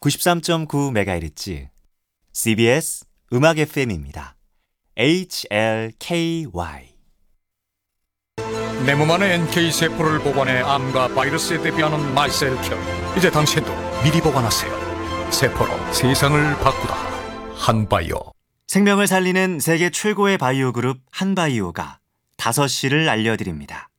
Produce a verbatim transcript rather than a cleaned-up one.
구십삼 점 구 메가헤르츠 씨비에스 음악 에프엠입니다. 에이치엘케이와이 내 몸 안에 엔케이 세포를 보관해 암과 바이러스에 대비하는 마이셀큐. 이제 당신도 미리 보관하세요. 세포로 세상을 바꾸다. 한바이오. 생명을 살리는 세계 최고의 바이오 그룹 한바이오가 다섯 시를 알려드립니다.